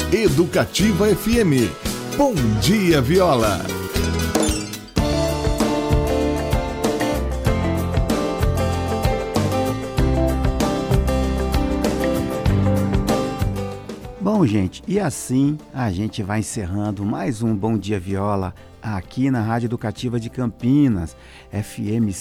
Educativa FM. Bom dia, Viola. Bom, gente, e assim a gente vai encerrando mais um Bom Dia Viola aqui na Rádio Educativa de Campinas, FM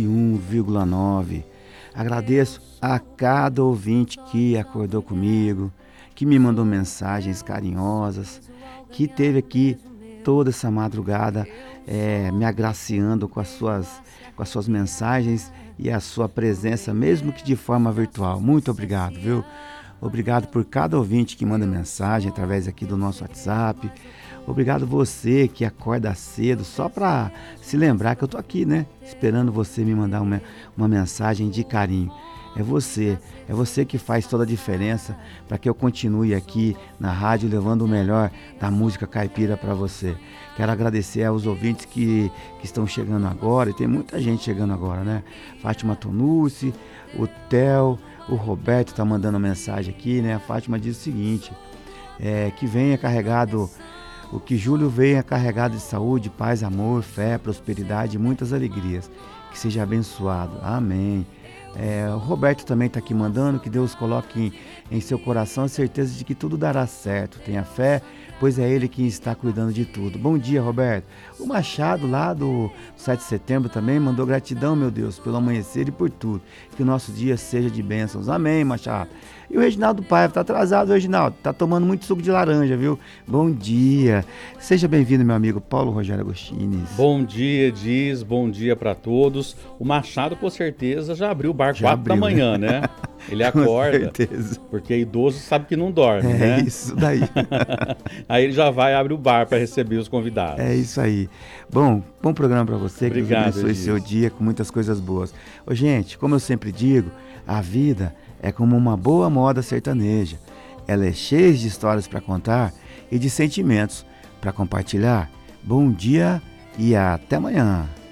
101,9. Agradeço a cada ouvinte que acordou comigo, que me mandou mensagens carinhosas, que esteve aqui toda essa madrugada me agraciando com as suas mensagens e a sua presença, mesmo que de forma virtual. Muito obrigado, viu? Obrigado por cada ouvinte que manda mensagem através aqui do nosso WhatsApp. Obrigado você que acorda cedo só para se lembrar que eu tô aqui, né? Esperando você me mandar uma mensagem de carinho. É você que faz toda a diferença para que eu continue aqui na rádio levando o melhor da música caipira para você. Quero agradecer aos ouvintes que estão chegando agora, e tem muita gente chegando agora, né? Fátima Tonucci, o Theo, o Roberto está mandando mensagem aqui, né? A Fátima diz o seguinte, que venha carregado, o que Júlio venha carregado de saúde, paz, amor, fé, prosperidade e muitas alegrias. Que seja abençoado. Amém. O Roberto também está aqui mandando que Deus coloque em seu coração a certeza de que tudo dará certo. Tenha fé, pois é Ele quem está cuidando de tudo. Bom dia, Roberto. O Machado, lá do 7 de setembro, também mandou gratidão, meu Deus, pelo amanhecer e por tudo. Que o nosso dia seja de bênçãos. Amém, Machado. E o Reginaldo Paiva, tá atrasado, Reginaldo. Tá tomando muito suco de laranja, viu? Bom dia. Seja bem-vindo, meu amigo Paulo Rogério Agostines. Bom dia, Diz. Bom dia para todos. O Machado, com certeza, já abriu o bar 4 da manhã, né? Ele acorda. Com certeza. Porque idoso sabe que não dorme, né? É isso daí. Aí ele já vai abrir o bar para receber os convidados. É isso aí. Bom programa para você. Obrigado, que Deus abençoe seu dia com muitas coisas boas. Ô, gente, como eu sempre digo, a vida é como uma boa moda sertaneja. Ela é cheia de histórias para contar e de sentimentos para compartilhar. Bom dia e até amanhã.